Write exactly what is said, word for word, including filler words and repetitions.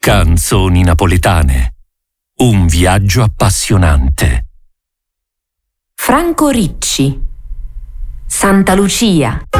Canzoni napoletane. Un viaggio appassionante. Franco Ricci. Santa Lucia.